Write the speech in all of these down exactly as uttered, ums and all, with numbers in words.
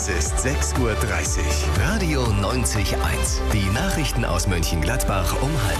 Es ist sechs Uhr dreißig. Radio neunzig Komma eins. Die Nachrichten aus Mönchengladbach um halb.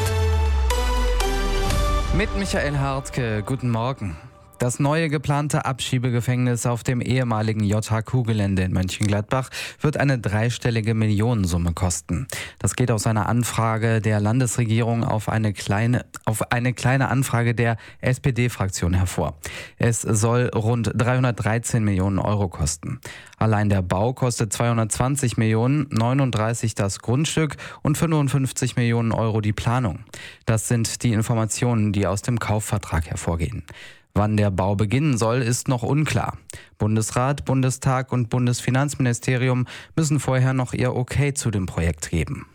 Mit Michael Hartke, guten Morgen. Das neue geplante Abschiebegefängnis auf dem ehemaligen J H Q-Gelände in Mönchengladbach wird eine dreistellige Millionensumme kosten. Das geht aus einer Anfrage der Landesregierung auf eine kleine, auf eine kleine Anfrage der S P D-Fraktion hervor. Es soll rund dreihundertdreizehn Millionen Euro kosten. Allein der Bau kostet zweihundertzwanzig Millionen, neununddreißig das Grundstück und fünfundfünfzig Millionen Euro die Planung. Das sind die Informationen, die aus dem Kaufvertrag hervorgehen. Wann der Bau beginnen soll, ist noch unklar. Bundesrat, Bundestag und Bundesfinanzministerium müssen vorher noch ihr Okay zu dem Projekt geben.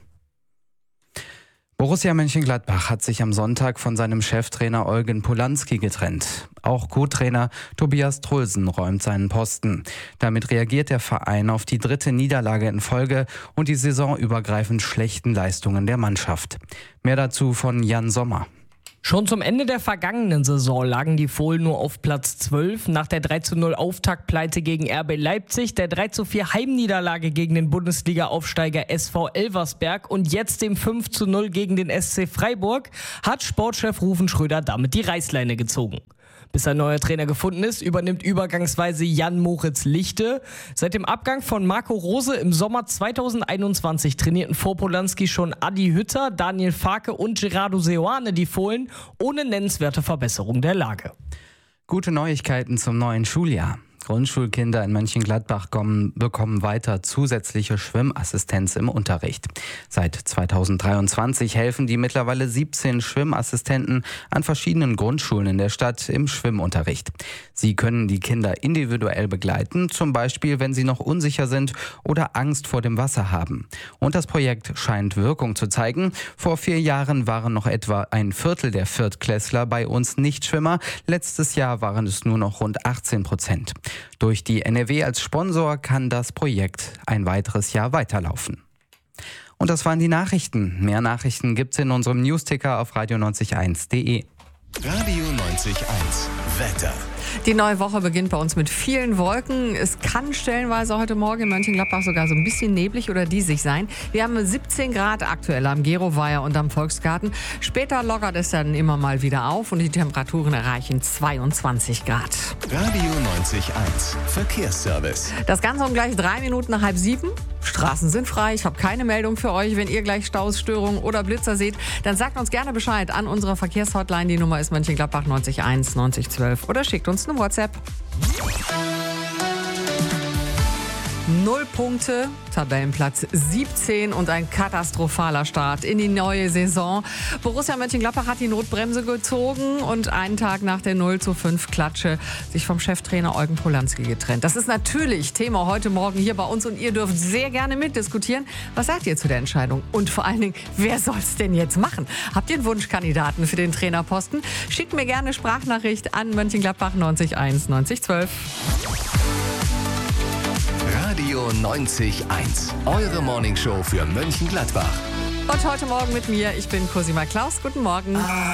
Borussia Mönchengladbach hat sich am Sonntag von seinem Cheftrainer Eugen Polanski getrennt. Auch Co-Trainer Tobias Trulsen räumt seinen Posten. Damit reagiert der Verein auf die dritte Niederlage in Folge und die saisonübergreifend schlechten Leistungen der Mannschaft. Mehr dazu von Jan Sommer. Schon zum Ende der vergangenen Saison lagen die Fohlen nur auf Platz zwölf. Nach der drei zu null Auftaktpleite gegen R B Leipzig, der drei zu vier Heimniederlage gegen den Bundesliga-Aufsteiger S V Elversberg und jetzt dem fünf zu null gegen den S C Freiburg hat Sportchef Ruven Schröder damit die Reißleine gezogen. Bis ein neuer Trainer gefunden ist, übernimmt übergangsweise Jan-Moritz Lichte. Seit dem Abgang von Marco Rose im Sommer zweitausendeinundzwanzig trainierten vor Polanski schon Adi Hütter, Daniel Farke und Gerardo Seoane die Fohlen, ohne nennenswerte Verbesserung der Lage. Gute Neuigkeiten zum neuen Schuljahr. Grundschulkinder in Mönchengladbach kommen, bekommen weiter zusätzliche Schwimmassistenz im Unterricht. Seit zweitausenddreiundzwanzig helfen die mittlerweile siebzehn Schwimmassistenten an verschiedenen Grundschulen in der Stadt im Schwimmunterricht. Sie können die Kinder individuell begleiten, zum Beispiel wenn sie noch unsicher sind oder Angst vor dem Wasser haben. Und das Projekt scheint Wirkung zu zeigen. Vor vier Jahren waren noch etwa ein Viertel der Viertklässler bei uns Nichtschwimmer. Letztes Jahr waren es nur noch rund achtzehn Prozent. Durch die N R W als Sponsor kann das Projekt ein weiteres Jahr weiterlaufen. Und das waren die Nachrichten. Mehr Nachrichten gibt's in unserem Newsticker auf radio neunzig Komma eins punkt de. Radio neunzig Komma eins. Wetter. Die neue Woche beginnt bei uns mit vielen Wolken. Es kann stellenweise heute Morgen in Mönchengladbach sogar so ein bisschen neblig oder diesig sein. Wir haben siebzehn Grad aktuell am Geroweiher und am Volksgarten. Später lockert es dann immer mal wieder auf und die Temperaturen erreichen zweiundzwanzig Grad. Radio neunzig Komma eins. Verkehrsservice. Das Ganze um gleich drei Minuten nach halb sieben. Straßen sind frei. Ich habe keine Meldung für euch. Wenn ihr gleich Staus, Störungen oder Blitzer seht, dann sagt uns gerne Bescheid an unserer Verkehrshotline. Die Nummer ist Mönchengladbach neunzig Komma eins neunzig zwölf oder schickt uns eine WhatsApp. Null Punkte, Tabellenplatz siebzehn und ein katastrophaler Start in die neue Saison. Borussia Mönchengladbach hat die Notbremse gezogen und einen Tag nach der null zu fünf Klatsche sich vom Cheftrainer Eugen Polanski getrennt. Das ist natürlich Thema heute Morgen hier bei uns und ihr dürft sehr gerne mitdiskutieren. Was sagt ihr zu der Entscheidung? Und vor allen Dingen, wer soll es denn jetzt machen? Habt ihr einen Wunschkandidaten für den Trainerposten? Schickt mir gerne Sprachnachricht an Mönchengladbach neunzig Komma eins neunzig zwölf. Radio neunzig Komma eins. Eure Morningshow für Mönchengladbach. Und heute Morgen mit mir, ich bin Cosima Klaus. Guten Morgen.